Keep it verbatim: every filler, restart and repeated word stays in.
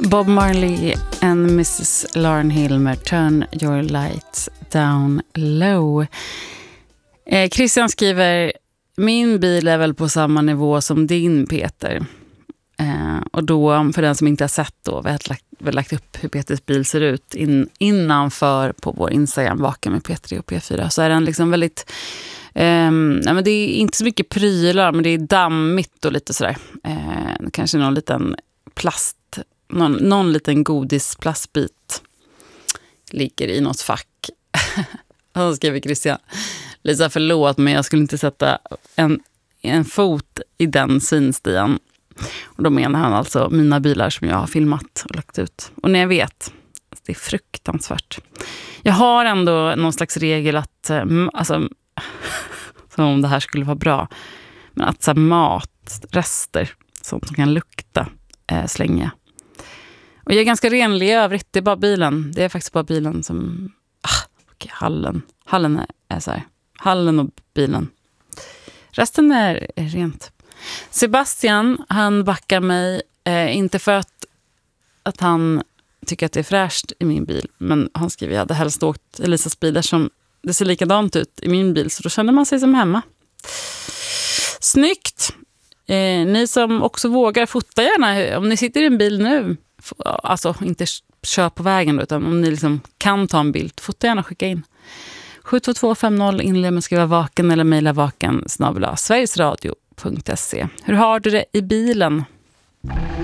Bob Marley and missus Lauryn Hill med Turn Your Lights Down Low. Eh, Christian skriver: min bil är väl på samma nivå som din, Peter. Eh, och då, för den som inte har sett då, vi har lagt, vi har lagt upp hur Peters bil ser ut in, innanför på vår Instagram, Vaken med Peter och P fyra. Så är den liksom väldigt... Eh, nej, men det är inte så mycket prylar, men det är dammigt och lite sådär. Eh, kanske någon liten plast... Någon, någon liten godisplastbit ligger i något fack. Och så skriver Christian: Lisa, förlåt, men jag skulle inte sätta en, en fot i den synstigen. Och då menar han alltså mina bilar som jag har filmat och lagt ut. Och när jag vet, det är fruktansvärt. Jag har ändå någon slags regel att, alltså, som om det här skulle vara bra, men att så här, matrester, sånt som kan lukta, eh, slänga. Och jag är ganska renlig i övrigt. Det är bara bilen. Det är faktiskt bara bilen som... Ah, okej, hallen. Hallen är, är så här. Hallen och bilen. Resten är, är rent. Sebastian, han backar mig. Eh, inte för att, att han tycker att det är fräscht i min bil. Men han skriver: jag hade helst åkt Elisas bil som det ser likadant ut i min bil. Så då känner man sig som hemma. Snyggt! Eh, ni som också vågar, fota gärna. Om ni sitter i en bil nu... Alltså inte kör på vägen då, utan om ni liksom kan ta en bild, fota gärna, skicka in sju två två fem noll, inled med skriva vaken eller mejla vaken snabel-a sverigesradio punkt se. Hur har du det i bilen?